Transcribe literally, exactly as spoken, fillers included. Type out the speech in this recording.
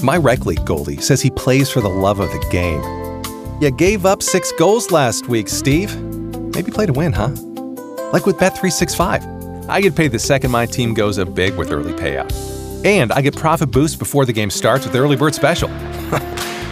My rec league goalie says he plays for the love of the game. You gave up six goals last week, Steve. Maybe play to win, huh? Like with Bet three sixty-five. I get paid the second my team goes up big with early payout. And I get profit boost before the game starts with Early Bird Special.